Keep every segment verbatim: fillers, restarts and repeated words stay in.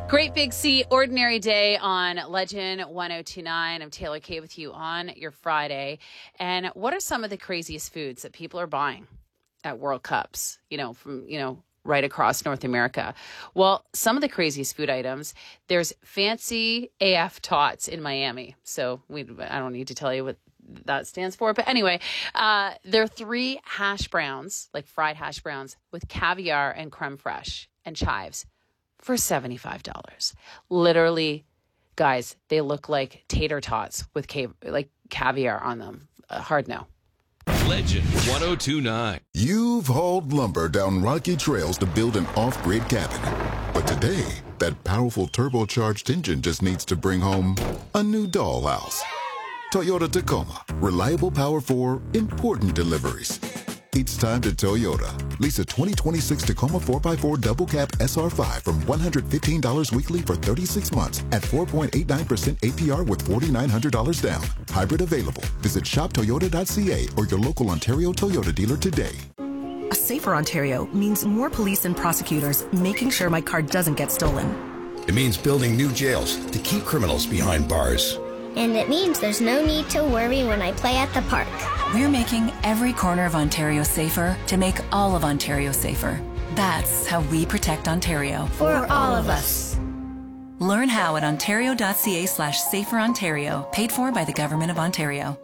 Great Big C, ordinary day on Legend one oh two point nine. I'm Taylor Kay with you on your Friday. And what are some of the craziest foods that people are buying at World Cups, you know, from, you know, right across North America? Well, some of the craziest food items, there's fancy A F tots in Miami. So we, I don't need to tell you what that stands for. But anyway, uh, there are three hash browns, like fried hash browns with caviar and creme fraiche and chives for seventy-five dollars. Literally, guys, they look like tater tots with cav- like caviar on them. Uh, hard no. Legend one oh two point nine. You've hauled lumber down rocky trails to build an off-grid cabin. But today, that powerful turbocharged engine just needs to bring home a new dollhouse. Toyota Tacoma. Reliable power for important deliveries. It's time to Toyota. Lease a twenty twenty-six Tacoma four by four Double Cab S R five from one hundred fifteen dollars weekly for thirty-six months at four point eight nine percent A P R with four thousand nine hundred dollars down. Hybrid available. Visit shop toyota dot c a or your local Ontario Toyota dealer today. A safer Ontario means more police and prosecutors making sure my car doesn't get stolen. It means building new jails to keep criminals behind bars. And it means there's no need to worry when I play at the park. We're making every corner of Ontario safer to make all of Ontario safer. That's how we protect Ontario. For all of us. Learn how at ontario.ca slash safer Ontario, paid for by the Government of Ontario.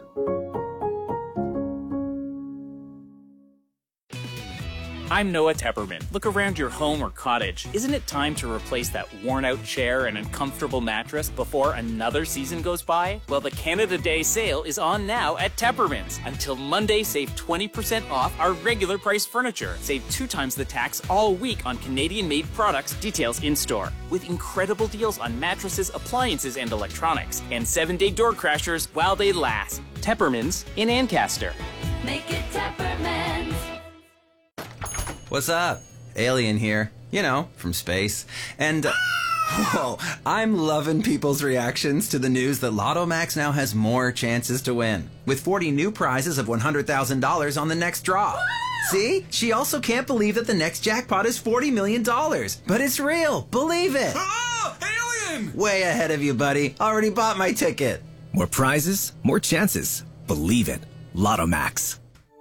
I'm Noah Tepperman. Look around your home or cottage. Isn't it time to replace that worn-out chair and uncomfortable mattress before another season goes by? Well, the Canada Day sale is on now at Tepperman's. Until Monday, save twenty percent off our regular price furniture. Save two times the tax all week on Canadian-made products. Details in-store. With incredible deals on mattresses, appliances, and electronics. And seven-day door crashers while they last. Tepperman's in Ancaster. Make it Tepperman's. What's up? Alien here. You know, from space. And, uh, whoa, I'm loving people's reactions to the news that Lotto Max now has more chances to win. With forty new prizes of one hundred thousand dollars on the next draw. See? She also can't believe that the next jackpot is forty million dollars. But it's real. Believe it. Oh, alien! Way ahead of you, buddy. Already bought my ticket. More prizes, more chances. Believe it. Lotto Max.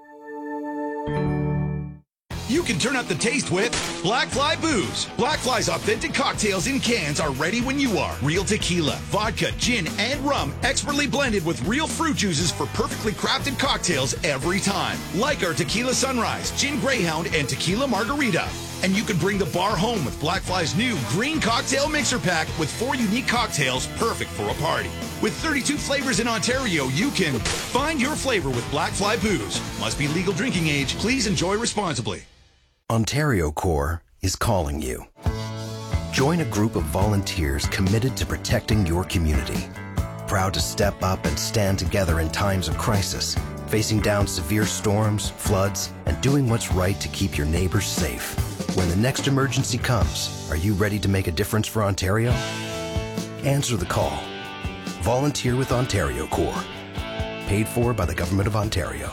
You can turn up the taste with Black Fly Booze. Black Fly's authentic cocktails in cans are ready when you are. Real tequila, vodka, gin, and rum, expertly blended with real fruit juices for perfectly crafted cocktails every time. Like our Tequila Sunrise, Gin Greyhound, and Tequila Margarita. And you can bring the bar home with Black Fly's new Green Cocktail Mixer Pack with four unique cocktails perfect for a party. With thirty-two flavors in Ontario, you can find your flavor with Black Fly Booze. Must be legal drinking age. Please enjoy responsibly. Ontario Corps is calling you. Join a group of volunteers committed to protecting your community. Proud to step up and stand together in times of crisis, facing down severe storms, floods, and doing what's right to keep your neighbors safe. When the next emergency comes, are you ready to make a difference for Ontario? Answer the call. Volunteer with Ontario Corps. Paid for by the Government of Ontario.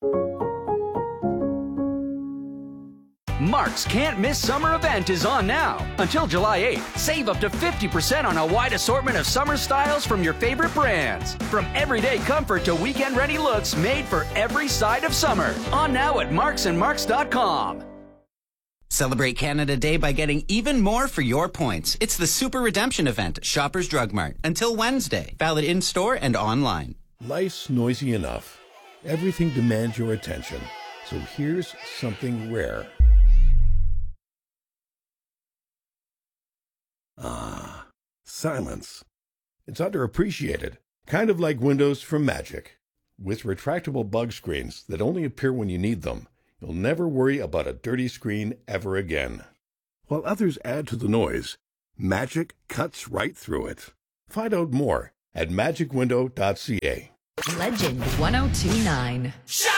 Mark's Can't Miss Summer event is on now. Until July eighth, save up to fifty percent on a wide assortment of summer styles from your favorite brands. From everyday comfort to weekend-ready looks made for every side of summer. On now at marks and marks dot com. Celebrate Canada Day by getting even more for your points. It's the Super Redemption event at Shoppers Drug Mart until Wednesday. Valid in-store and online. Life's noisy enough. Everything demands your attention. So here's something rare. Ah, silence. It's underappreciated, kind of like Windows from Magic. With retractable bug screens that only appear when you need them, you'll never worry about a dirty screen ever again. While others add to the noise, Magic cuts right through it. Find out more at magic window dot c a. Legend one oh two point nine.